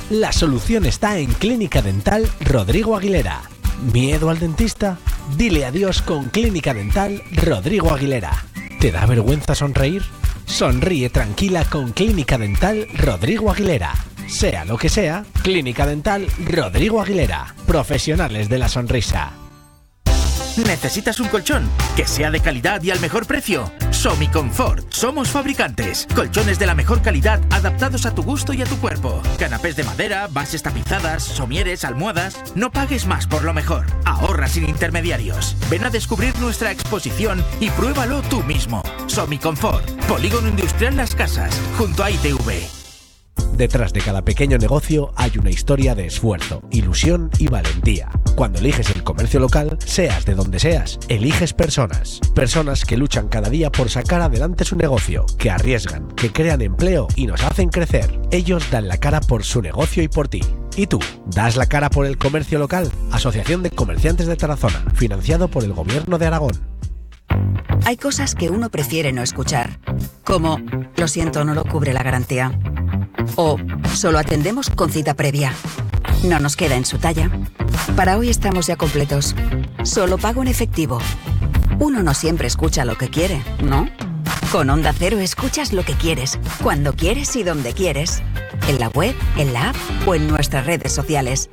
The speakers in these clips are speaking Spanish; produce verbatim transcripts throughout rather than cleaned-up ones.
La solución está en Clínica Dental Rodrigo Aguilera. ¿Miedo al dentista? Dile adiós con Clínica Dental Rodrigo Aguilera. ¿Te da vergüenza sonreír? Sonríe tranquila con Clínica Dental Rodrigo Aguilera. Sea lo que sea, Clínica Dental Rodrigo Aguilera. Profesionales de la sonrisa. ¿Necesitas un colchón que sea de calidad y al mejor precio? Somiconfort. Somos fabricantes. Colchones de la mejor calidad adaptados a tu gusto y a tu cuerpo. Canapés de madera, bases tapizadas, somieres, almohadas. No pagues más por lo mejor. Ahorra sin intermediarios. Ven a descubrir nuestra exposición y pruébalo tú mismo. Somiconfort. Polígono Industrial Las Casas, junto a I T V. Detrás de cada pequeño negocio hay una historia de esfuerzo, ilusión y valentía. Cuando eliges el comercio local, seas de donde seas, eliges personas. Personas que luchan cada día por sacar adelante su negocio, que arriesgan, que crean empleo y nos hacen crecer. Ellos dan la cara por su negocio y por ti. ¿Y tú? ¿Das la cara por el comercio local? Asociación de Comerciantes de Tarazona, financiado por el Gobierno de Aragón. Hay cosas que uno prefiere no escuchar, como lo siento, no lo cubre la garantía. O solo atendemos con cita previa. No nos queda en su talla. Para hoy estamos ya completos. Solo pago en efectivo. Uno no siempre escucha lo que quiere, ¿no? Con Onda Cero escuchas lo que quieres, cuando quieres y donde quieres. En la web, en la app o en nuestras redes sociales.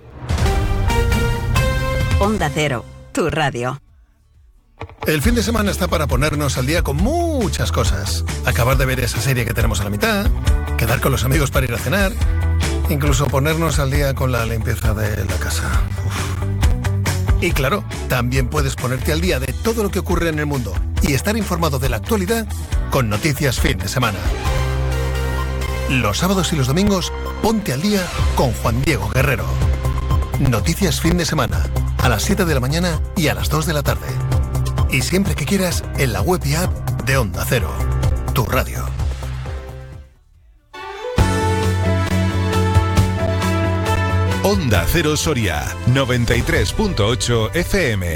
Onda Cero, tu radio. El fin de semana está para ponernos al día con muchas cosas. Acabar de ver esa serie que tenemos a la mitad, quedar con los amigos para ir a cenar, incluso ponernos al día con la limpieza de la casa. Uf. Y claro, también puedes ponerte al día de todo lo que ocurre en el mundo y estar informado de la actualidad con Noticias Fin de Semana. Los sábados y los domingos, ponte al día con Juan Diego Guerrero. Noticias Fin de Semana, a las siete de la mañana y a las dos de la tarde. Y siempre que quieras, en la web y app de Onda Cero, tu radio. Onda Cero Soria, noventa y tres punto ocho F M.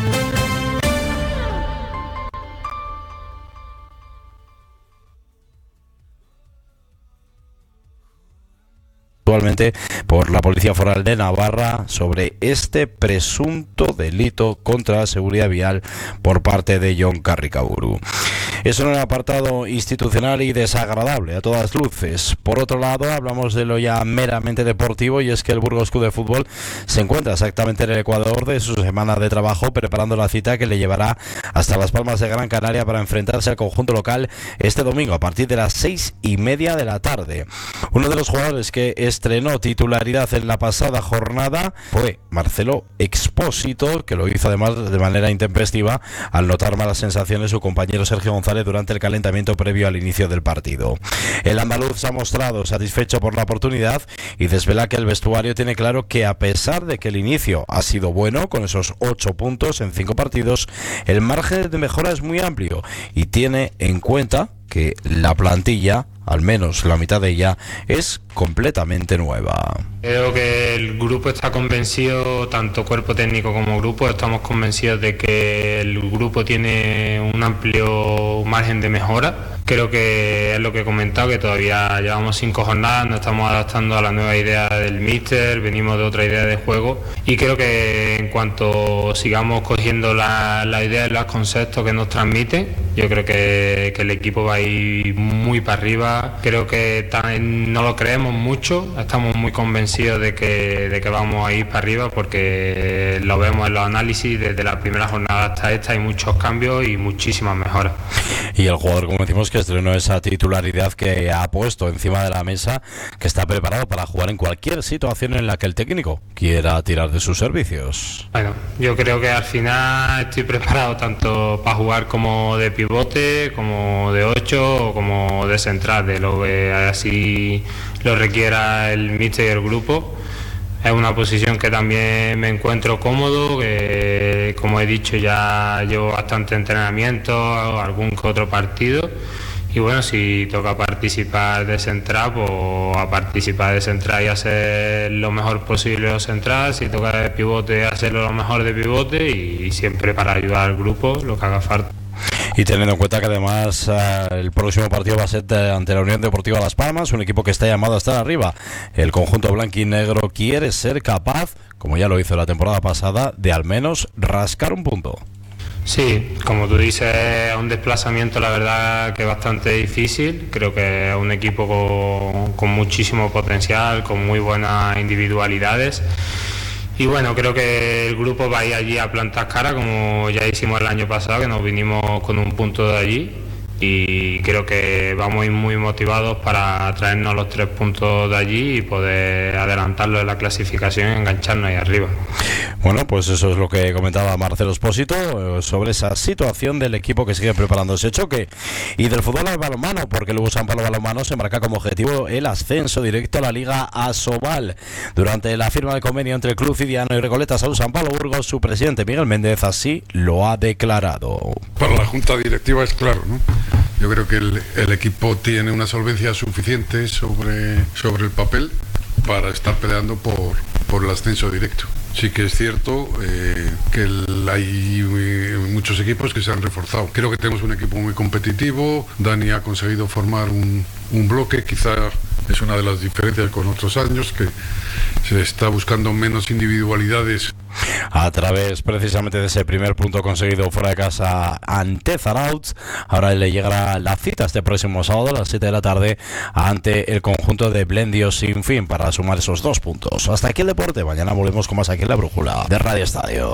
Actualmente por la Policía Foral de Navarra sobre este presunto delito contra la seguridad vial por parte de Jon Carricaburu. Eso en el apartado institucional y desagradable a todas luces. Por otro lado, hablamos de lo ya meramente deportivo, y es que el Burgos Club de Fútbol se encuentra exactamente en el ecuador de su semana de trabajo, preparando la cita que le llevará hasta Las Palmas de Gran Canaria para enfrentarse al conjunto local este domingo a partir de las seis y media de la tarde. Uno de los jugadores que estrenó titularidad en la pasada jornada fue Marcelo Expósito, que lo hizo además de manera intempestiva al notar malas sensaciones su compañero Sergio González durante el calentamiento previo al inicio del partido. El andaluz se ha mostrado satisfecho por la oportunidad y desvela que el vestuario tiene claro que, a pesar de que el inicio ha sido bueno, con esos ocho puntos en cinco partidos, el margen de mejora es muy amplio y tiene en cuenta que la plantilla, al menos la mitad de ella, es completamente nueva. Creo que el grupo está convencido, tanto cuerpo técnico como grupo, estamos convencidos de que el grupo tiene un amplio margen de mejora. Creo que es lo que he comentado, que todavía llevamos cinco jornadas, nos estamos adaptando a la nueva idea del míster, venimos de otra idea de juego, y creo que en cuanto sigamos cogiendo la, la idea y los conceptos que nos transmiten, yo creo que, que el equipo va a ir muy para arriba. Creo que tan, no lo creemos mucho, estamos muy convencidos de que, de que vamos a ir para arriba, porque lo vemos en los análisis, desde la primera jornada hasta esta hay muchos cambios y muchísimas mejoras. Y el jugador, como decimos, que estrenó esa titularidad, que ha puesto encima de la mesa, que está preparado para jugar en cualquier situación en la que el técnico quiera tirar de sus servicios. Bueno, yo creo que al final estoy preparado tanto para jugar como de pivote, como de ocho o como de central, de lo que así lo requiera el míster y el grupo. Es una posición que también me encuentro cómodo, que como he dicho ya llevo bastante entrenamiento, algún que otro partido, y bueno, si toca participar de central, pues a participar de central y hacer lo mejor posible de central, si toca de pivote, hacerlo lo mejor de pivote, y, y siempre para ayudar al grupo lo que haga falta. Y teniendo en cuenta que además uh, el próximo partido va a ser de, ante la Unión Deportiva Las Palmas, un equipo que está llamado a estar arriba. El conjunto blanquinegro quiere ser capaz, como ya lo hizo la temporada pasada, de al menos rascar un punto. Sí, como tú dices, es un desplazamiento la verdad que bastante difícil. Creo que es un equipo con, con muchísimo potencial, con muy buenas individualidades. Y bueno, creo que el grupo va a ir allí a plantar cara, como ya hicimos el año pasado, que nos vinimos con un punto de allí. Y creo que vamos a ir muy motivados para traernos los tres puntos de allí y poder adelantarlo en la clasificación y engancharnos ahí arriba. Bueno, pues eso es lo que comentaba Marcelo Espósito sobre esa situación del equipo que sigue preparando ese choque. Y del fútbol al balonmano, porque el Lugo San Pablo Balonmano se marca como objetivo el ascenso directo a la Liga Asobal. Durante la firma del convenio entre el Club Cidiano y Recoleta Salud San Pablo Burgos, su presidente Miguel Méndez así lo ha declarado. Para la Junta Directiva es claro, ¿no? Yo creo que el, el equipo tiene una solvencia suficiente sobre, sobre el papel para estar peleando por, por el ascenso directo. Sí que es cierto eh, que el, hay eh, muchos equipos que se han reforzado. Creo que tenemos un equipo muy competitivo. Dani ha conseguido formar un, un bloque, quizá es una de las diferencias con otros años, que se está buscando menos individualidades. A través precisamente de ese primer punto conseguido fuera de casa ante Zarautz, ahora le llegará la cita este próximo sábado a las siete de la tarde ante el conjunto de Blendio Sin Fin para sumar esos dos puntos. Hasta aquí el deporte, mañana volvemos con más aquí en la brújula de Radio Estadio.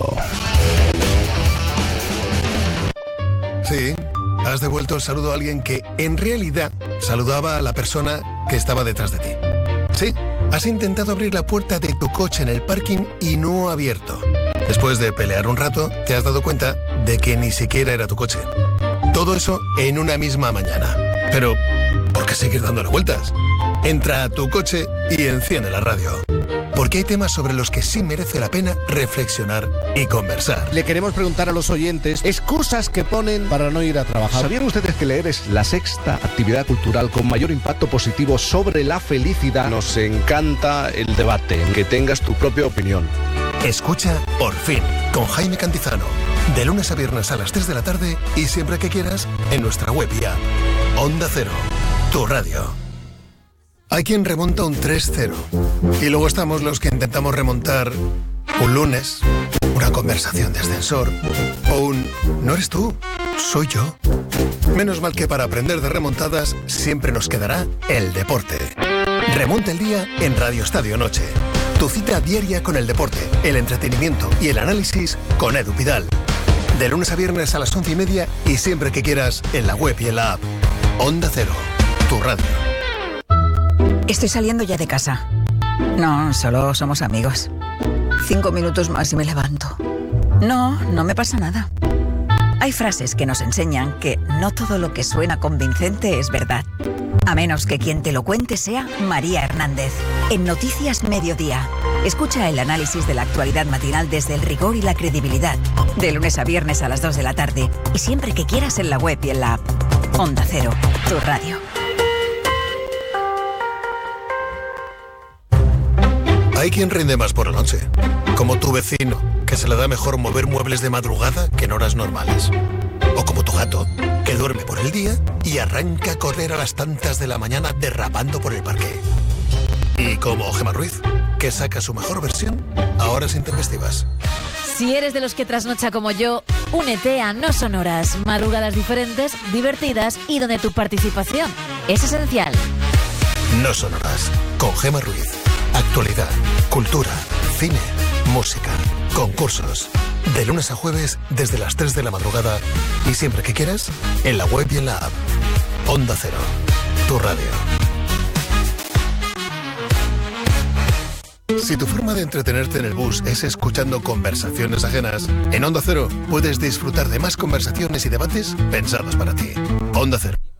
Sí, has devuelto el saludo a alguien que en realidad saludaba a la persona que estaba detrás de ti. Sí, has intentado abrir la puerta de tu coche en el parking y no ha abierto. Después de pelear un rato, te has dado cuenta de que ni siquiera era tu coche. Todo eso en una misma mañana. Pero, ¿por qué seguir dándole vueltas? Entra a tu coche y enciende la radio. Porque hay temas sobre los que sí merece la pena reflexionar y conversar. Le queremos preguntar a los oyentes excusas que ponen para no ir a trabajar. ¿Sabían ustedes que leer es la sexta actividad cultural con mayor impacto positivo sobre la felicidad? Nos encanta el debate, que tengas tu propia opinión. Escucha Por Fin, con Jaime Cantizano. De lunes a viernes a las tres de la tarde y siempre que quieras en nuestra web y app. Onda Cero, tu radio. Hay quien remonta un tres cero. Y luego estamos los que intentamos remontar un lunes, una conversación de ascensor o un «no eres tú, soy yo». Menos mal que para aprender de remontadas siempre nos quedará el deporte. Remonta el día en Radio Estadio Noche. Tu cita diaria con el deporte, el entretenimiento y el análisis con Edu Pidal. De lunes a viernes a las once y media y siempre que quieras en la web y en la app. Onda Cero, tu radio. Estoy saliendo ya de casa. No, solo somos amigos. Cinco minutos más y me levanto. No, no me pasa nada. Hay frases que nos enseñan que no todo lo que suena convincente es verdad. A menos que quien te lo cuente sea María Hernández. En Noticias Mediodía. Escucha el análisis de la actualidad matinal desde el rigor y la credibilidad. De lunes a viernes a las dos de la tarde. Y siempre que quieras en la web y en la app. Onda Cero, tu radio. Hay quien rinde más por la noche, como tu vecino, que se le da mejor mover muebles de madrugada que en horas normales. O como tu gato, que duerme por el día y arranca a correr a las tantas de la mañana derrapando por el parque. Y como Gemma Ruiz, que saca su mejor versión a horas intempestivas. Si eres de los que trasnocha como yo, únete a No Sonoras, madrugadas diferentes, divertidas y donde tu participación es esencial. No Sonoras, con Gemma Ruiz. Actualidad, cultura, cine, música, concursos. De lunes a jueves desde las tres de la madrugada y siempre que quieras en la web y en la app. Onda Cero, tu radio. Si tu forma de entretenerte en el bus es escuchando conversaciones ajenas, en Onda Cero puedes disfrutar de más conversaciones y debates pensados para ti. Onda Cero.